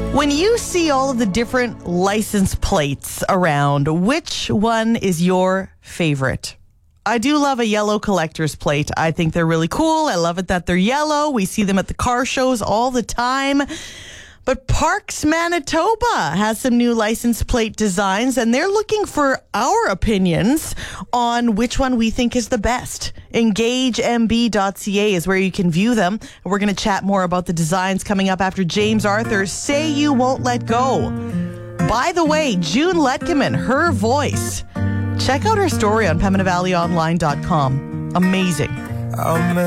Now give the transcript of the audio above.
When you see all of the different license plates around, which one is your favorite? I do love a yellow collector's plate. I think they're really cool. I love it that they're yellow. We see them at the car shows all the time. But Parks Manitoba has some new license plate designs, and they're looking for our opinions on which one we think is the best. EngageMB.ca is where you can view them. We're going to chat more about the designs coming up after James Arthur's Say You Won't Let Go. By the way, June Letkeman, her voice. Check out her story on PembinaValleyOnline.com. Amazing.